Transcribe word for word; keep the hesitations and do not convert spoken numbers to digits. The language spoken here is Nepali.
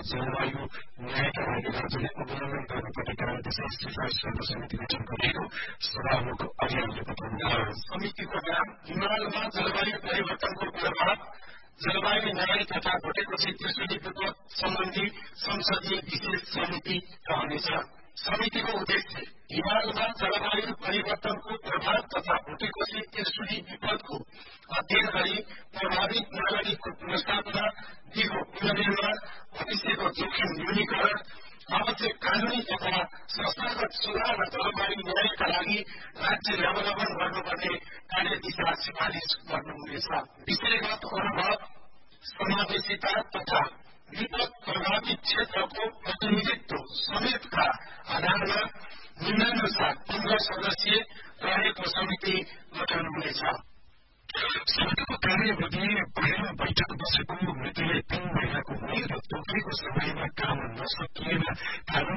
जलवायु न्यायका लागि राज्यले अवलम्बन गर्नुपर्ने कारण त्यसै सिफारिस गर्न समिति गठन गरिएको सभामुख अभियानले बताउनुभयो। समितिको नाम हिमालमा जलवायु परिवर्तनको प्रभाव जलवायु न्याय तथा घटेपछि त्रिशुली विपद सम्बन्धी संसदीय विशेष समिति रहनेछ। समितिको उद्देश्य हिमालमा जलवायु परिवर्तनको प्रभाव तथा घटेपछि त्रिशुली विपदको अध्ययन गरी प्रभावित नागरिकको पुनर्स्थापना, दिगो पुनर्निर्माण, भविष्यको जोखिम न्यूनीकरण, आवश्यक कानूनी तथा संस्थागत सुधार र जलवायु न्यायका लागि राज्यले अवलम्बन गर्नुपर्ने कार्यदिशा सिफारिस गर्नुहुनेछ। विषयगत अनुभव, समावेशिता तथा विपद प्रभावित क्षेत्रको प्रतिनिधित्व समेतका आधारमा निम्नानुसार पन्ध्र सदस्यीय रहेको समिति गठन हुनेछ। समितिको कार्यविधि पहिलो बैठक बसेको मितिले तीन महिनाको हुने र तोकेको समयमा काम नसकिएमा